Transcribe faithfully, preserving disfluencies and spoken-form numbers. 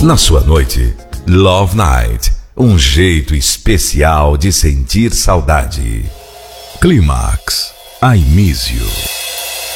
Na sua noite, Love Night, um jeito especial de sentir saudade. Clímax, I Miss You.